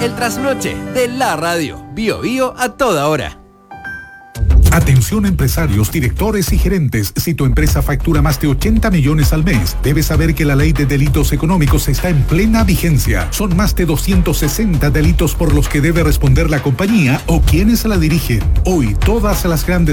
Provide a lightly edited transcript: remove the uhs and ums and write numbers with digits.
El trasnoche de la radio. Bio Bio a toda hora. Atención empresarios, directores y gerentes. Si tu empresa factura más de 80 millones al mes, debes saber que la ley de delitos económicos está en plena vigencia. Son más de 260 delitos por los que debe responder la compañía o quienes la dirigen. Hoy, todas las grandes